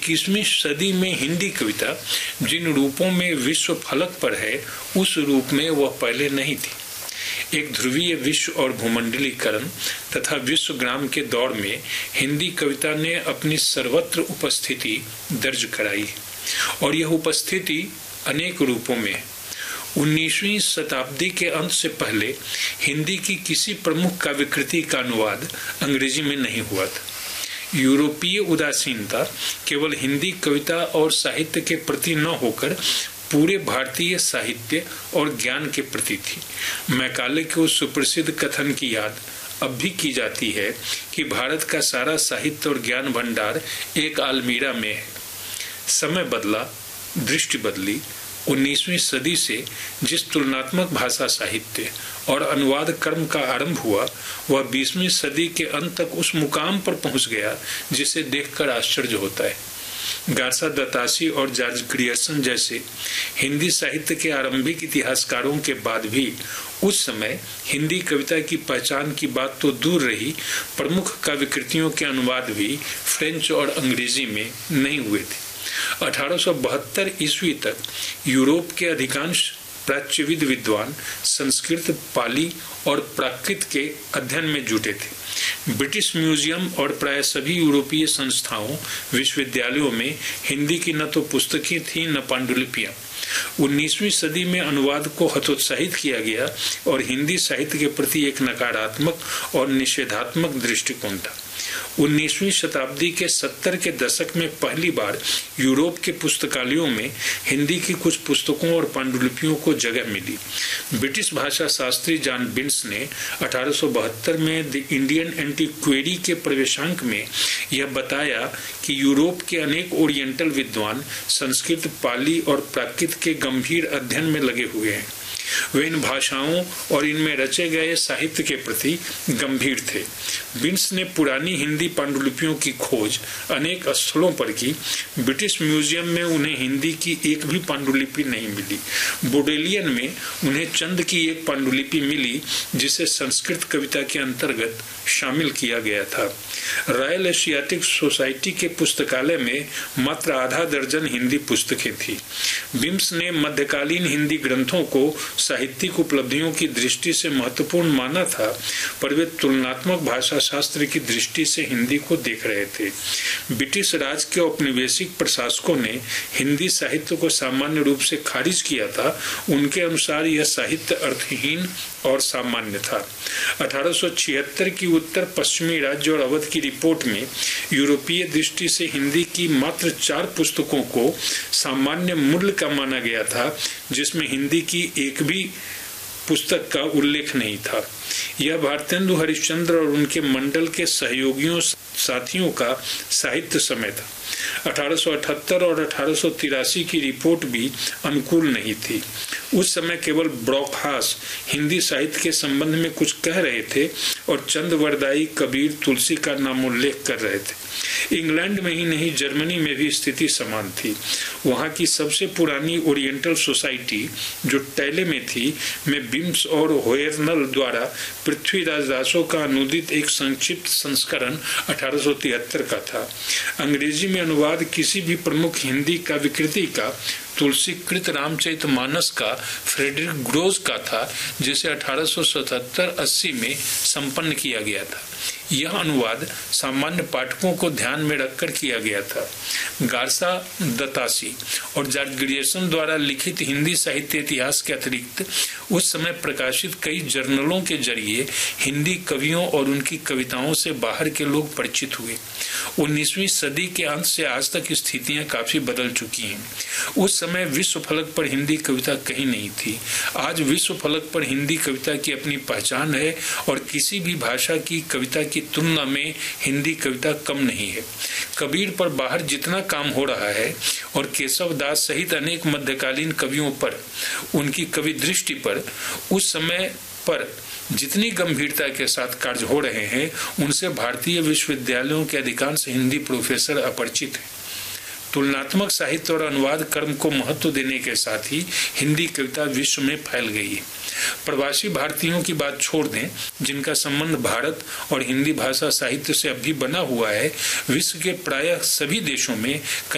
21वीं सदी में हिंदी कविता जिन रूपों में विश्व फलक पर है, उस रूप में वह पहले नहीं थी। एक ध्रुवीय विश्व और भूमंडलीकरण तथा विश्वग्राम के दौर में हिंदी कविता ने अपनी सर्वत्र उपस्थिति दर्ज कराई और यह उपस्थिति अनेक रूपों में है। 19वीं शताब्दी के अंत से पहले हिंदी की किसी प्रमुख काव्यकृति का अनुवाद अंग्रेजी में नहीं हुआ था। यूरोपीय उदासीनता केवल हिंदी कविता और साहित्य के प्रति न होकर पूरे भारतीय साहित्य और ज्ञान के प्रति थी। मैकाले के उस सुप्रसिद्ध कथन की याद अब भी की जाती है कि भारत का सारा साहित्य और ज्ञान भंडार एक अलमीरा में है। समय बदला, दृष्टि बदली। 19वीं सदी से जिस तुलनात्मक भाषा साहित्य और अनुवाद कर्म का आरंभ हुआ, वह 20वीं सदी के अंत तक उस मुकाम पर पहुंच गया जिसे देखकर आश्चर्य होता है। गार्सा दत्तासी और जॉर्ज ग्रियर्सन जैसे हिंदी साहित्य के आरंभिक इतिहासकारों के बाद भी उस समय हिंदी कविता की पहचान की बात तो दूर रही, प्रमुख काव्यकृतियों के अनुवाद भी फ्रेंच और अंग्रेजी में नहीं हुए थे। 1872 ईस्वी तक यूरोप के अधिकांश प्राच्यविद विद्वान संस्कृत, पाली और प्राकृत के अध्ययन में जुटे थे। ब्रिटिश म्यूजियम और प्राय सभी यूरोपीय संस्थाओं, विश्वविद्यालयों में हिंदी की न तो पुस्तकें थीं न पांडुलिपियां। 19वीं सदी में अनुवाद को हतोत्साहित किया गया और हिंदी साहित्य के प्रति एक नकारात्मक और निषेधात्मक दृष्टिकोण था। 19वीं शताब्दी के 70 के दशक में पहली बार यूरोप के पुस्तकालयों में हिंदी की कुछ पुस्तकों और पांडुलिपियों को जगह मिली। ब्रिटिश भाषा शास्त्री जॉन बिन्स ने 1872 में द इंडियन एंटीक्वेरी के प्रवेशांक में यह बताया कि यूरोप के अनेक ओरिएंटल विद्वान संस्कृत, पाली और प्राकृत के गंभीर अध्ययन में लगे हुए हैं। वे इन भाषाओं और इनमें रचे गए साहित्य के प्रति गंभीर थे। बिन्स ने पुरानी हिंदी पांडुलिपियों की खोज अनेक स्थलों पर की। ब्रिटिश म्यूजियम में उन्हें हिंदी की एक भी पांडुलिपि नहीं मिली। बोडेलियन में उन्हें चंद की एक पांडुलिपि मिली जिसे संस्कृत कविता के अंतर्गत शामिल किया गया था। रॉयल एशियाटिक सोसाइटी के पुस्तकालय में मात्र आधा दर्जन हिंदी पुस्तकें थी। बिम्स ने मध्यकालीन हिंदी ग्रंथों को साहित्यिक उपलब्धियों की दृष्टि से महत्वपूर्ण माना था, पर वे तुलनात्मक भाषा शास्त्र की दृष्टि से हिंदी को देख रहे थे। ब्रिटिश राज के औपनिवेशिक प्रशासकों ने हिंदी साहित्य को सामान्य रूप से खारिज किया था। उनके अनुसार यह साहित्य अर्थहीन और सामान्य था। 1876 की उत्तर पश्चिमी राज्य और अवध की रिपोर्ट में यूरोपीय दृष्टि से हिंदी की मात्र 4 पुस्तकों को सामान्य मूल्य का माना गया था, जिसमें हिंदी की एक भी पुस्तक का उल्लेख नहीं था। यह भारतेंदु हरिश्चंद्र और उनके मंडल के सहयोगियों साथियों का साहित्य समय था। 1878 और 1883 की रिपोर्ट भी अनुकूल नहीं थी। उस समय केवल ब्रॉकहास हिंदी साहित्य के संबंध में कुछ कह रहे थे और चंदवरदाई, कबीर, तुलसी का नामोल्लेख कर रहे थे। इंग्लैंड में ही नहीं, जर्मनी में भी स्थिति समान थी। वहां की सबसे पुरानी ओरिएंटल सोसाइटी जो टैले में थी, में बिम्स और होयरनल द्वारा पृथ्वीराज दासो का अनुदित एक संक्षिप्त संस्करण 1873 का था। अंग्रेजी में अनुवाद किसी भी प्रमुख हिंदी काव्यकृति का तुलसीकृत रामचरितमानस का फ्रेडरिक ग्रोज का था, जिसे 1877-80 में संपन्न किया गया था। यह अनुवाद सामान्य पाठकों को ध्यान में रखकर किया गया था। गार्सा दत्तासी और जॉर्ज ग्रियर्सन द्वारा लिखित हिंदी साहित्य इतिहास के अतिरिक्त उस समय प्रकाशित कई जर्नलों के जरिए हिंदी कवियों और उनकी कविताओं से बाहर के लोग परिचित हुए। 19वीं सदी के अंत से आज तक स्थितियां काफी बदल चुकी हैं। उस समय विश्व फलक पर हिंदी कविता कहीं नहीं थी। आज विश्व फलक पर हिंदी कविता की अपनी पहचान है और किसी भी भाषा की कविता की तुलना में हिंदी कविता कम नहीं है। कबीर पर बाहर जितना काम हो रहा है और केशव दास सहित अनेक मध्यकालीन कवियों पर, उनकी कवि दृष्टि पर, उस समय पर जितनी गंभीरता के साथ कार्य हो रहे हैं, उनसे भारतीय विश्वविद्यालयों के अधिकांश हिंदी प्रोफेसर अपरिचित हैं। तुलनात्मक साहित्य और अनुवाद कर्म को महत्व देने के साथ ही हिंदी कविता विश्व में फैल गई है। प्रवासी भारतीयों की बात छोड़ दें, जिनका संबंध भारत और हिंदी भाषा साहित्य से अब भी बना हुआ है। विश्व के प्रायः सभी देशों में